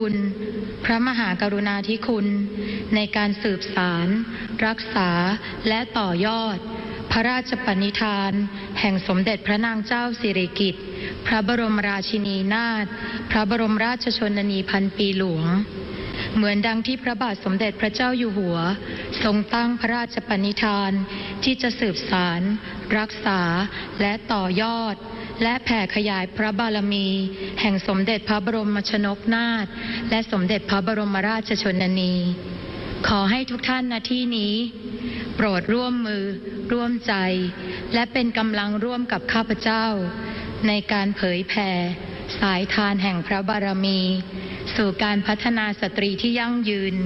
คุณพระมหากรุณาธิคุณในการสืบสารรักษาและต่อยอดพระราชปณิธานแห่งสมเด็จพระนางเจ้าสิริกิติ์พระบรมราชินีนาถพระบรมราชชนนีพันปีหลวงเหมือนดังที่พระบาทสมเด็จพระเจ้าอยู่หัวทรงตั้งพระราชปณิธานที่จะสืบสารรักษาและต่อยอดและแผ่ขยายพระบารมีแห่งสมเด็จพระบรมชนกนาถและสมเด็จพระบรมราชชนนีขอให้ทุกท่านณที่นี้โปรดร่วมมือร่วมใจและเป็นกำลังร่วมกับข้าพเจ้าในการเผยแผ่สายทานแห่งพระบารมีสู่การพัฒนาสตรีที่ยั่งยืน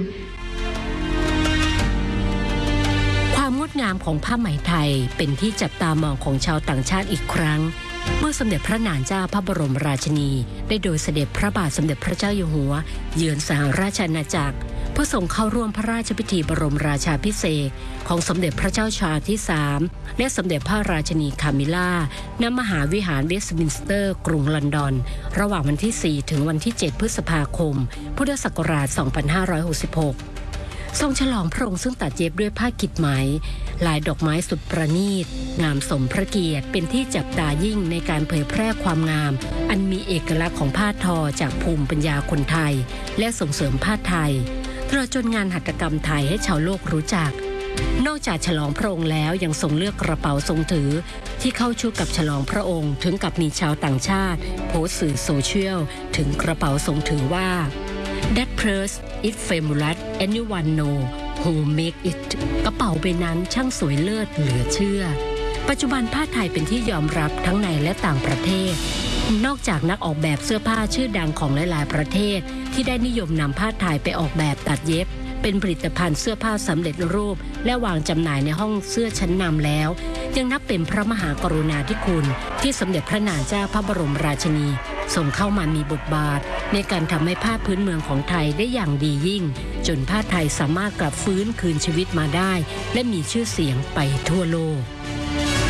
ความงดงามของผ้าไหมไทยเป็นที่จับตามองของชาวต่างชาติอีกครั้งเมื่อสมเด็จพระนางเจ้าพระบรมราชินีได้โดยเสด็จพระบาทสมเด็จพระเจ้าอยู่หัวเยือนสหราชอาณาจักรเพื่อส่งเข้าร่วมพระราชพิธีบรมราชาภิเษกของสมเด็จพระเจ้าชาร์ลส์ที่ 3และสมเด็จพระราชินีคามิล่าณมหาวิหารเวสต์มินสเตอร์กรุงลอนดอนระหว่างวันที่ 4 ถึงวันที่ 7 พฤษภาคม พุทธศักราช 2566 ทรงฉลองพระองค์ซึ่งตัดเย็บด้วยผ้ากิจไหมลายดอกไม้สุดประณีตงามสมพระเกียรติเป็นที่จับตายิ่งในการเผยแพร่ความงามอันมีเอกลักษณ์ของผ้าทอจากภูมิปัญญาคนไทยและส่งเสริมผ้าไทยตลอดจนงานหัตถกรรมไทยให้ชาวโลกรู้จักนอกจากฉลองพระองค์แล้วยังทรงเลือกกระเป๋าทรงถือที่เข้าชุดกับฉลองพระองค์ถึงกับมีชาวต่างชาติโพสต์สื่อโซเชียลถึงกระเป๋าทรงถือว่า That purse is fabulous anyone know who make it กระเป๋าใบนั้นช่างสวยเลิศเหลือเชื่อปัจจุบันผ้าไทยเป็นที่ยอมรับทั้งในและต่างประเทศนอกจากนักออกแบบเสื้อผ้าชื่อดังของหลายๆประเทศที่ได้นิยมนำผ้าไทยไปออกแบบตัดเย็บเป็นผลิตภัณฑ์เสื้อผ้าสำเร็จรูปและวางจำหน่ายในห้องเสื้อชั้นนำแล้วยังนับเป็นพระมหากรุณาธิคุณที่สมเด็จพระนางเจ้าพระบรมราชินีทรงเข้ามามีบทบาทในการทำให้ผ้าพื้นเมืองของไทยได้อย่างดียิ่งจนผ้าไทยสามารถกลับฟื้นคืนชีวิตมาได้และมีชื่อเสียงไปทั่วโลก